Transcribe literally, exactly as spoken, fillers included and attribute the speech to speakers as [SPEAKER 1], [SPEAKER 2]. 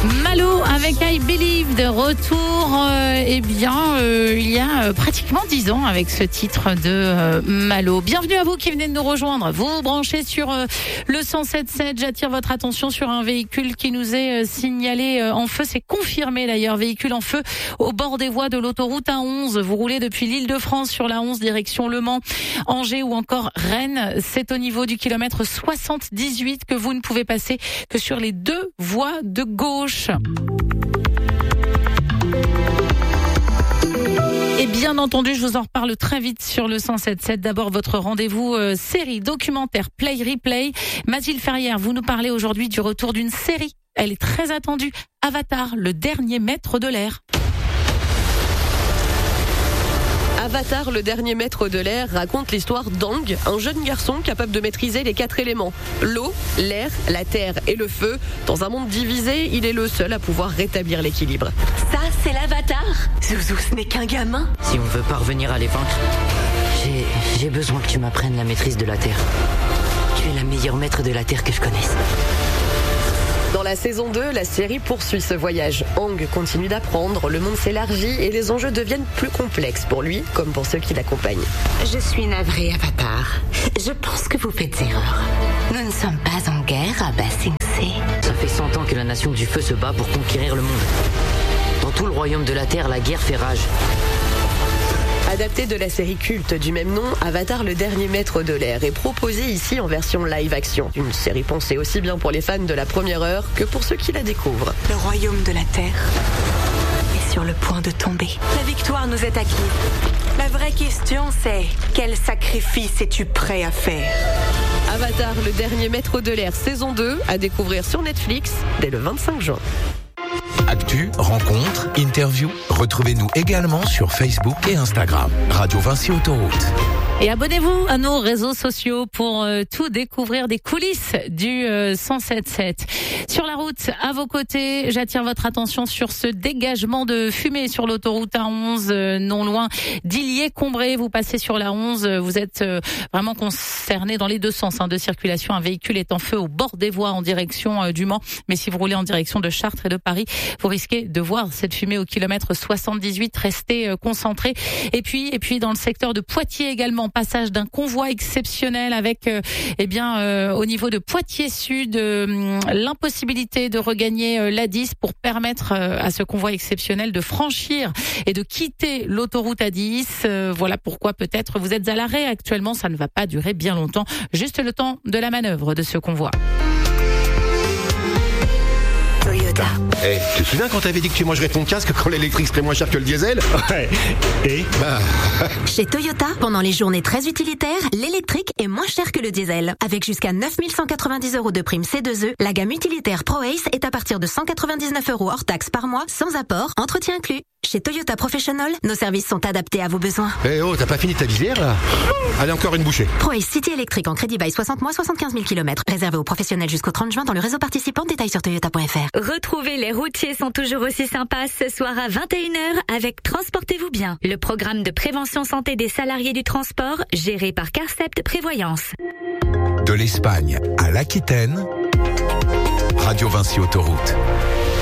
[SPEAKER 1] Malo avec I Believe de retour, euh, eh bien, euh, il y a euh, pratiquement dix ans avec ce titre de euh, Malo. Bienvenue à vous qui venez de nous rejoindre. Vous vous branchez sur euh, le cent sept sept. J'attire votre attention sur un véhicule qui nous est euh, signalé euh, en feu. C'est confirmé d'ailleurs, véhicule en feu au bord des voies de l'autoroute A onze. Vous roulez depuis l'Île-de-France sur la onze direction Le Mans, Angers ou encore Rennes. C'est au niveau du kilomètre soixante-dix-huit que vous ne pouvez passer que sur les deux voies de gauche. Et bien entendu, je vous en reparle très vite sur le cent sept sept. D'abord, votre rendez-vous euh, série documentaire Play Replay. Mathilde Ferrière, vous nous parlez aujourd'hui du retour d'une série. Elle est très attendue. Avatar, le dernier maître de l'air.
[SPEAKER 2] Avatar, le dernier maître de l'air, raconte l'histoire d'Aang, un jeune garçon capable de maîtriser les quatre éléments. L'eau, l'air, la terre et le feu. Dans un monde divisé, il est le seul à pouvoir rétablir l'équilibre.
[SPEAKER 3] Ça, c'est l'Avatar. Zouzou, ce n'est qu'un gamin.
[SPEAKER 4] Si on veut parvenir à les vaincre, j'ai, j'ai besoin que tu m'apprennes la maîtrise de la terre. Tu es la meilleure maître de la terre que je connaisse.
[SPEAKER 2] Dans la saison deux, la série poursuit ce voyage. Aang continue d'apprendre, le monde s'élargit et les enjeux deviennent plus complexes pour lui comme pour ceux qui l'accompagnent.
[SPEAKER 3] Je suis navrée, Avatar. Je pense que vous faites erreur. Nous ne sommes pas en guerre à Ba Sing Se.
[SPEAKER 4] Ça fait cent ans que la nation du feu se bat pour conquérir le monde. Dans tout le royaume de la terre, la guerre fait rage.
[SPEAKER 2] Adapté de la série culte du même nom, Avatar, le dernier maître de l'air, est proposé ici en version live-action. Une série pensée aussi bien pour les fans de la première heure que pour ceux qui la découvrent.
[SPEAKER 3] Le royaume de la terre est sur le point de tomber. La victoire nous est acquise. La vraie question, c'est quel sacrifice es-tu prêt à faire ?
[SPEAKER 2] Avatar, le dernier maître de l'air, saison deux, à découvrir sur Netflix dès le vingt-cinq juin.
[SPEAKER 5] Actu, rencontres, interviews. Retrouvez-nous également sur Facebook et Instagram. Radio Vinci Autoroute.
[SPEAKER 1] Et abonnez-vous à nos réseaux sociaux pour euh, tout découvrir des coulisses du euh, cent sept sept. Sur la route, à vos côtés, j'attire votre attention sur ce dégagement de fumée sur l'autoroute A onze, euh, non loin d'Illiers-Combré. Vous passez sur la onze, vous êtes euh, vraiment concerné dans les deux sens hein, de circulation. Un véhicule est en feu au bord des voies en direction euh, du Mans. Mais si vous roulez en direction de Chartres et de Paris, vous risquez de voir cette fumée au kilomètre soixante-dix-huit. Restez euh, concentrés. Et puis, et puis dans le secteur de Poitiers également, passage d'un convoi exceptionnel avec, euh, eh bien, euh, au niveau de Poitiers Sud, euh, l'impossibilité de regagner euh, l'A dix pour permettre euh, à ce convoi exceptionnel de franchir et de quitter l'autoroute A dix. Euh, voilà pourquoi peut-être vous êtes à l'arrêt actuellement. Ça ne va pas durer bien longtemps. Juste le temps de la manœuvre de ce convoi.
[SPEAKER 3] Toyota.
[SPEAKER 6] Eh, hey, tu te souviens quand t'avais dit que tu mangerais ton casque quand l'électrique serait moins cher que le diesel?
[SPEAKER 7] Ouais. Et
[SPEAKER 6] bah...
[SPEAKER 8] Chez Toyota, pendant les journées très utilitaires, l'électrique est moins cher que le diesel. Avec jusqu'à neuf mille cent quatre-vingt-dix euros de prime C deux E, la gamme utilitaire ProAce est à partir de cent quatre-vingt-dix-neuf euros hors taxe par mois, sans apport, entretien inclus. Chez Toyota Professional, nos services sont adaptés à vos besoins.
[SPEAKER 6] Eh hey oh, t'as pas fini ta visière là? Allez, encore une bouchée.
[SPEAKER 8] ProAce City électrique en crédit bail soixante mois, soixante-quinze mille kilomètres. Réservé aux professionnels jusqu'au trente juin dans le réseau participant. Détails sur toyota point f r.
[SPEAKER 9] Retrouvez les routiers sont toujours aussi sympas ce soir à vingt et une heures avec Transportez-vous bien, le programme de prévention santé des salariés du transport géré par Carcept Prévoyance.
[SPEAKER 5] De l'Espagne à l'Aquitaine, Radio Vinci Autoroute.